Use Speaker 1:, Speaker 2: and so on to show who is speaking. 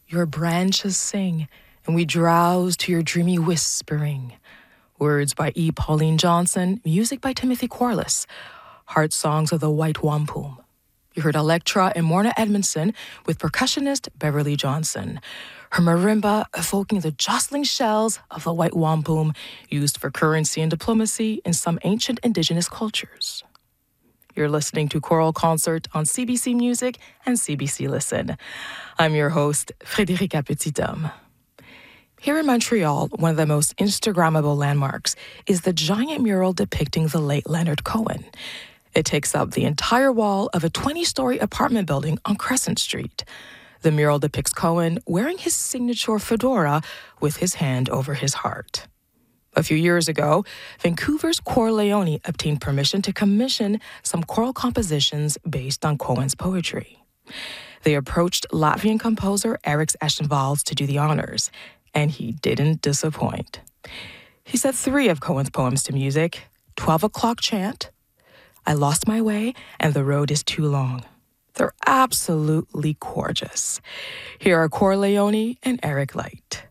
Speaker 1: Your branches sing, and we drowse to your dreamy whispering. Words by E. Pauline Johnson, music by Timothy Corliss. Heart songs of the White Wampum. You heard Electra and Morna Edmondson with percussionist Beverly Johnson. Her marimba evoking the jostling shells of the white wampum used for currency and diplomacy in some ancient indigenous cultures. You're listening to Choral Concert on CBC Music and CBC Listen. I'm your host, Frédérica Petithomme. Here in Montreal, one of the most Instagrammable landmarks is the giant mural depicting the late Leonard Cohen. It takes up the entire wall of a 20-story apartment building on Crescent Street. The mural depicts Cohen wearing his signature fedora with his hand over his heart. A few years ago, Vancouver's Corleone obtained permission to commission some choral compositions based on Cohen's poetry. They approached Latvian composer Eriks Eschenvalds to do the honors, and he didn't disappoint. He set 3 of Cohen's poems to music: 12 O'Clock Chant, I Lost My Way, and The Road Is Too Long. They're absolutely gorgeous. Here are Corleone and Eric Light.